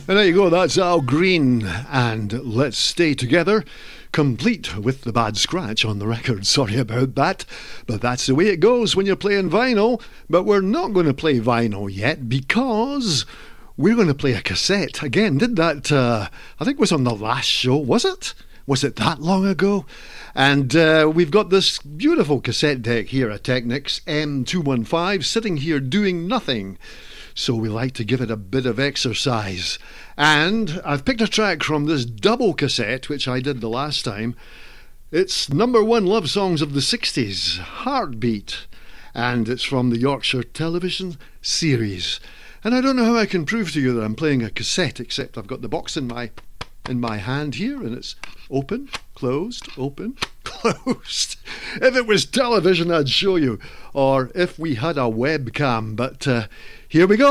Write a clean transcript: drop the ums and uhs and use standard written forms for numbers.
And there you go, that's Al Green and Let's Stay Together, complete with the bad scratch on the record. Sorry about that, but that's the way it goes when you're playing vinyl. But we're not going to play vinyl yet because we're going to play a cassette. Again, did that, I think it was on the last show, was it? Was it that long ago? And we've got this beautiful cassette deck here, a Technics M215, sitting here doing nothing. So we like to give it a bit of exercise. And I've picked a track from this double cassette, which I did the last time. It's number one love songs of the 60s, Heartbeat. And it's from the Yorkshire Television series. And I don't know how I can prove to you that I'm playing a cassette, except I've got the box in my hand here, and it's open, closed, open, closed. If it was television, I'd show you. Or if we had a webcam. But here we go.